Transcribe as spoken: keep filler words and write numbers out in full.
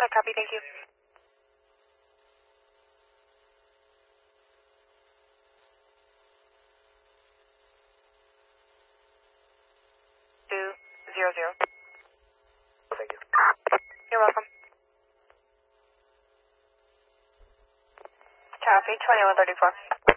I copy, thank you. Two, zero, zero. Thank you. You're welcome. Copy, twenty-one thirty-four.